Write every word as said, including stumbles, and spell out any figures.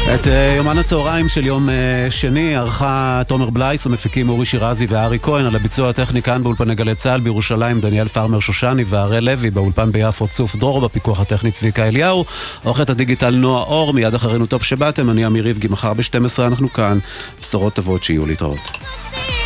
את יומן הצהריים של יום שני ערכה תומר בלייס, המפיקים אורי שירזי וארי כהן, על הביצוע הטכני כאן באולפני גלי צה"ל בירושלים דניאל פרמר שושני והראל לוי, באולפן ביפו צוף דרור, בפיקוח הטכני צביקה אליהו, עורכת הדיגיטל נועה אור. מיד אחרינו טוב שבאתם, אני אמיר ריבגי. מחר ב-שתים עשרה אנחנו כאן. בשורות טובות, שיהיו להתראות.